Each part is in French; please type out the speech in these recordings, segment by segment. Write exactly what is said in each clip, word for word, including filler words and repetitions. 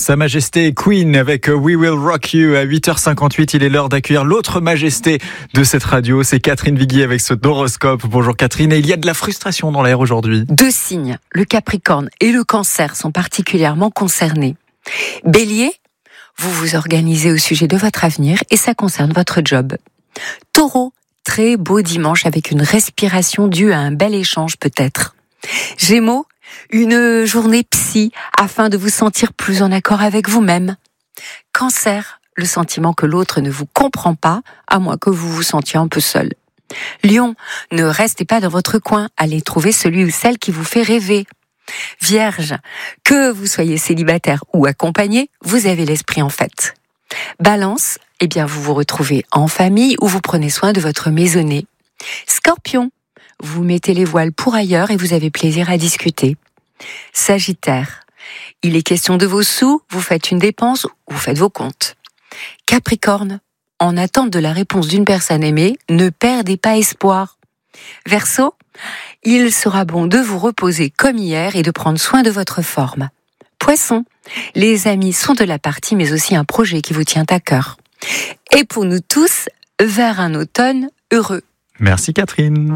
Sa Majesté Queen avec We Will Rock You à huit heures cinquante-huit. Il est l'heure d'accueillir l'autre majesté de cette radio. C'est Catherine Viguier avec ce horoscope. Bonjour Catherine. Et il y a de la frustration dans l'air aujourd'hui. Deux signes, le Capricorne et le Cancer, sont particulièrement concernés. Bélier, vous vous organisez au sujet de votre avenir et ça concerne votre job. Taureau, très beau dimanche avec une respiration due à un bel échange peut-être. Gémeaux, une journée psy afin de vous sentir plus en accord avec vous-même. Cancer, le sentiment que l'autre ne vous comprend pas, à moins que vous vous sentiez un peu seul. Lion, ne restez pas dans votre coin, allez trouver celui ou celle qui vous fait rêver. Vierge, que vous soyez célibataire ou accompagné, vous avez l'esprit en fête. Balance, eh bien vous vous retrouvez en famille ou vous prenez soin de votre maisonnée. Scorpion, vous mettez les voiles pour ailleurs et vous avez plaisir à discuter. Sagittaire, il est question de vos sous, vous faites une dépense ou vous faites vos comptes. Capricorne, en attente de la réponse d'une personne aimée, ne perdez pas espoir. Verseau, il sera bon de vous reposer comme hier et de prendre soin de votre forme. Poisson, les amis sont de la partie mais aussi un projet qui vous tient à cœur. Et pour nous tous, vers un automne heureux. Merci Catherine.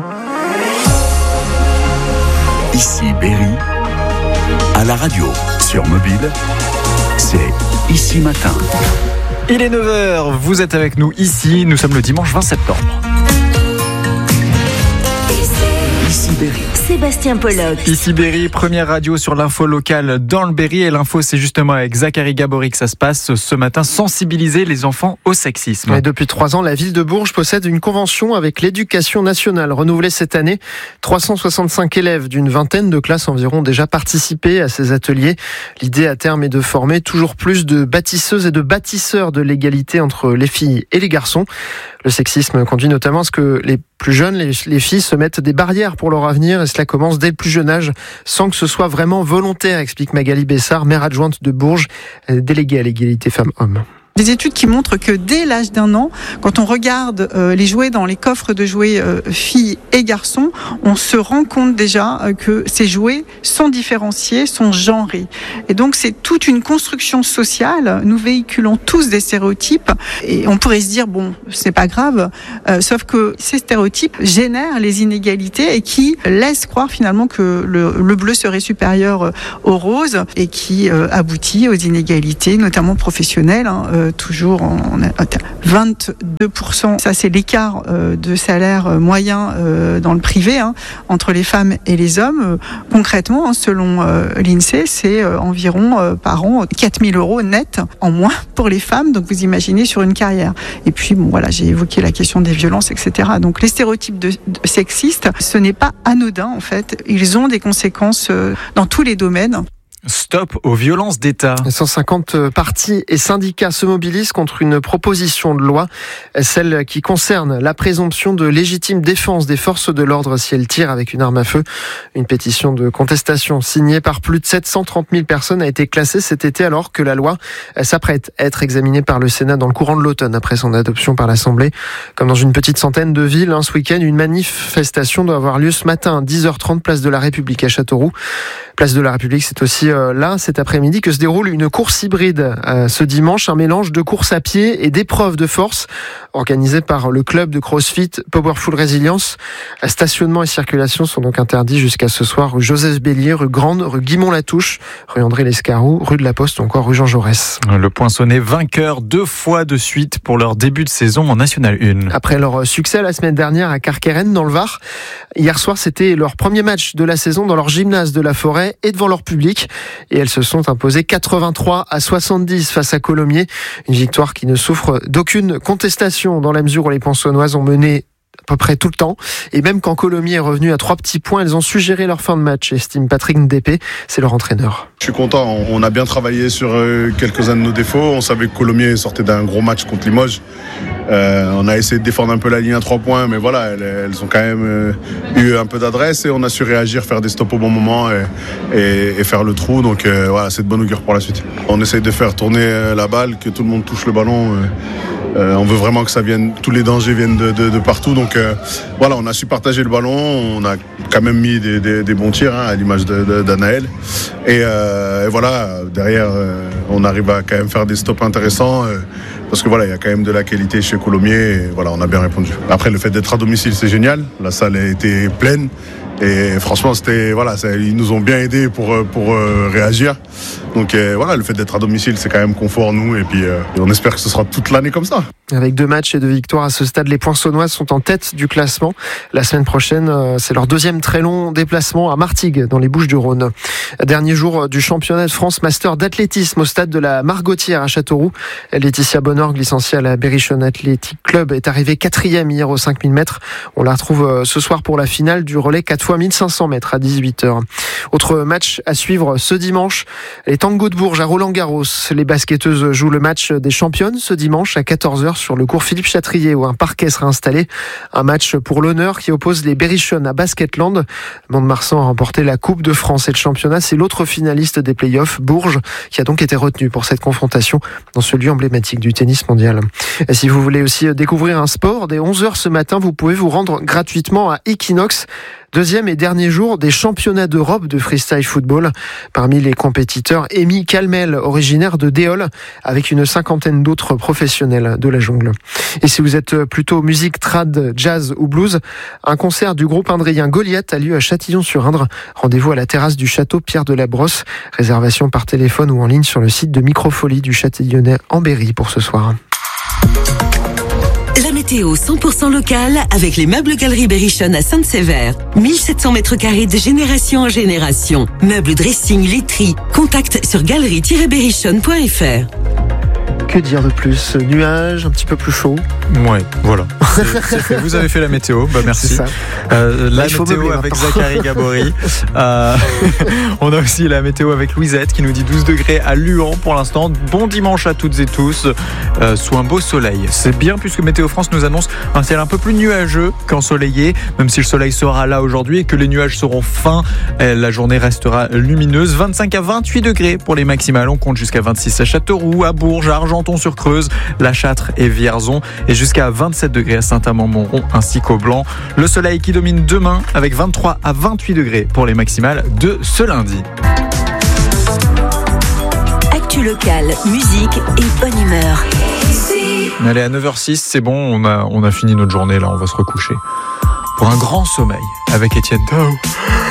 Ici Berry, à la radio, sur mobile, c'est Ici Matin. Il est neuf heures, vous êtes avec nous ici, nous sommes le dimanche vingt septembre. Ici Berry. Sébastien Pollock. Ici Berry, première radio sur l'info locale dans le Berry. Et l'info, c'est justement avec Zachary Gabory que ça se passe ce matin, sensibiliser les enfants au sexisme. Mais depuis trois ans, la ville de Bourges possède une convention avec l'éducation nationale renouvelée cette année. trois cent soixante-cinq élèves d'une vingtaine de classes environ ont déjà participé à ces ateliers. L'idée à terme est de former toujours plus de bâtisseuses et de bâtisseurs de l'égalité entre les filles et les garçons. Le sexisme conduit notamment à ce que les plus jeunes, les, les filles, se mettent des barrières pour leur avenir et cela commence dès le plus jeune âge sans que ce soit vraiment volontaire, explique Magali Bessard, maire adjointe de Bourges, déléguée à l'égalité femmes-hommes. Des études qui montrent que dès l'âge d'un an, quand on regarde euh, les jouets dans les coffres de jouets euh, filles et garçons, on se rend compte déjà euh, que ces jouets sont différenciés, sont genrés. Et donc c'est toute une construction sociale. Nous véhiculons tous des stéréotypes et on pourrait se dire bon, c'est pas grave, euh, sauf que ces stéréotypes génèrent les inégalités et qui laissent croire finalement que le, le bleu serait supérieur au rose et qui euh, aboutit aux inégalités, notamment professionnelles. Hein, euh, toujours en vingt-deux pour cent, ça c'est l'écart de salaire moyen dans le privé hein, entre les femmes et les hommes. Concrètement, selon l'INSEE, c'est environ par an quatre mille euros net en moins pour les femmes, donc vous imaginez sur une carrière. Et puis bon voilà, j'ai évoqué la question des violences, et cetera. Donc les stéréotypes de, de sexistes, ce n'est pas anodin en fait, ils ont des conséquences dans tous les domaines. Stop aux violences d'État. cent cinquante partis et syndicats se mobilisent contre une proposition de loi, celle qui concerne la présomption de légitime défense des forces de l'ordre si elles tirent avec une arme à feu. Une pétition de contestation signée par plus de sept cent trente mille personnes a été classée cet été alors que la loi s'apprête à être examinée par le Sénat dans le courant de l'automne après son adoption par l'Assemblée. Comme dans une petite centaine de villes, hein, ce week-end, une manifestation doit avoir lieu ce matin à dix heures trente, place de la République à Châteauroux. Place de la République, c'est aussi là, cet après-midi, que se déroule une course hybride. Euh, ce dimanche, un mélange de course à pied et d'épreuves de force organisée par le club de CrossFit Powerful Resilience. Stationnement et circulation sont donc interdits jusqu'à ce soir rue Joseph Bélier, rue Grande, rue Guimont-Latouche, rue André Lescarou, rue de la Poste ou encore rue Jean Jaurès. Le Poinçonnet vainqueur deux fois de suite pour leur début de saison en National un. Après leur succès la semaine dernière à Carqueirennes dans le Var, hier soir c'était leur premier match de la saison dans leur gymnase de la Forêt et devant leur public. Et elles se sont imposées quatre-vingt-trois à soixante-dix face à Colomiers. Une victoire qui ne souffre d'aucune contestation dans la mesure où les Poinçonnoises ont mené à peu près tout le temps. Et même quand Colomiers est revenu à trois petits points, elles ont su gérer leur fin de match, estime Patrick Ndépé, c'est leur entraîneur. Je suis content, on a bien travaillé sur quelques-uns de nos défauts. On savait que Colomiers sortait d'un gros match contre Limoges. Euh, on a essayé de défendre un peu la ligne à trois points, mais voilà, elles, elles ont quand même euh, eu un peu d'adresse et on a su réagir, faire des stops au bon moment et, et, et faire le trou. Donc euh, voilà, c'est de bon augure pour la suite. On essaye de faire tourner la balle, que tout le monde touche le ballon. Euh, Euh, on veut vraiment que ça vienne, tous les dangers viennent de, de, de partout. Donc euh, voilà, on a su partager le ballon, on a quand même mis des, des, des bons tirs, hein, à l'image de, de, d'Anaël. Et, euh, et voilà, derrière, euh, on arrive à quand même faire des stops intéressants. Euh, parce que voilà, il y a quand même de la qualité chez Colomiers. Et voilà, on a bien répondu. Après, le fait d'être à domicile, c'est génial. La salle a été pleine. Et franchement, c'était, voilà, ça, ils nous ont bien aidés pour, pour euh, réagir. Donc euh, voilà, le fait d'être à domicile, c'est quand même confort, nous. Et puis euh, on espère que ce sera toute l'année comme ça. Avec deux matchs et deux victoires à ce stade, les Poinçonnois sont en tête du classement. La semaine prochaine, c'est leur deuxième très long déplacement à Martigues, dans les Bouches-du-Rhône. Dernier jour du championnat de France Master d'athlétisme au stade de la Margotière à Châteauroux. Laetitia Bonorg, licenciée à la Berrichonne Athletic Club, est arrivée quatrième hier aux cinq mille mètres. On la retrouve ce soir pour la finale du relais quatre fois mille cinq cents mètres à dix-huit heures. Autre match à suivre ce dimanche, les Tangos de Bourges à Roland-Garros. Les basketteuses jouent le match des championnes ce dimanche à quatorze heures sur le cours Philippe Chatrier où un parquet sera installé. Un match pour l'honneur qui oppose les Berrichonnes à Basketland. Mont-de-Marsan a remporté la Coupe de France et le championnat. C'est l'autre finaliste des playoffs, Bourges, qui a donc été retenu pour cette confrontation dans ce lieu emblématique du tennis mondial. Et si vous voulez aussi découvrir un sport, dès onze heures ce matin, vous pouvez vous rendre gratuitement à Equinox. Deuxième et dernier jour des championnats d'Europe de freestyle football. Parmi les compétiteurs, Amy Calmel, originaire de Déol, avec une cinquantaine d'autres professionnels de la jungle. Et si vous êtes plutôt musique trad, jazz ou blues, un concert du groupe indrien Goliath a lieu à Châtillon-sur-Indre. Rendez-vous à la terrasse du château Pierre de la Brosse. Réservation par téléphone ou en ligne sur le site de Microfolie du Châtillonnais en Berry pour ce soir. La météo cent pour cent locale avec les meubles Galeries Berrichonne à Sainte-Sévère. mille sept cents mètres carrés de génération en génération. Meubles, dressing, literie. Contact sur galerie tiret berrichonne point f r. Que dire de plus ? Nuages, un petit peu plus chaud. Ouais, voilà. C'est, c'est fait. Vous avez fait la météo, bah merci. C'est ça. Euh, la bah, météo avec Zachary Gabory. euh, on a aussi la météo avec Louisette qui nous dit douze degrés à Luan pour l'instant. Bon dimanche à toutes et tous, euh, sous un beau soleil. C'est bien puisque Météo France nous annonce un ciel un peu plus nuageux qu'ensoleillé, même si le soleil sera là aujourd'hui et que les nuages seront fins. La journée restera lumineuse. vingt-cinq à vingt-huit degrés pour les maximales. On compte jusqu'à vingt-six à Châteauroux, à Bourges, à Argenton-sur-Creuse, La Châtre et Vierzon, et jusqu'à vingt-sept degrés à Saint-Amand-Montrond ainsi qu'au Blanc. Le soleil qui domine demain avec vingt-trois à vingt-huit degrés pour les maximales de ce lundi. Actu locale, musique et bonne humeur. Allez, à neuf heures six, c'est bon, on a, on a fini notre journée là, on va se recoucher pour un grand sommeil avec Étienne Tao.